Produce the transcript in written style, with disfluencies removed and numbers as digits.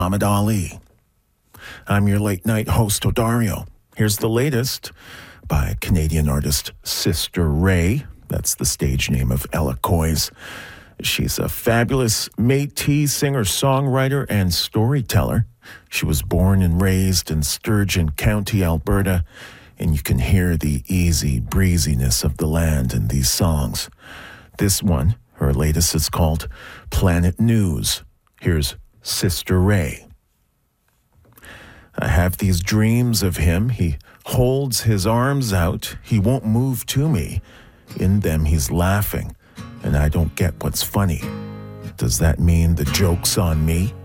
Muhammad Ali. I'm your late night host, Odario. Here's the latest by Canadian artist Sister Ray. That's the stage name of Ella Coys. She's a fabulous Métis singer-songwriter and storyteller. She was born and raised in Sturgeon County, Alberta, and you can hear the easy breeziness of the land in these songs. This one, her latest, is called Planet News. Here's Sister Ray. I have these dreams of him. He holds his arms out. He won't move to me. In them, he's laughing, and I don't get what's funny. Does that mean the joke's on me?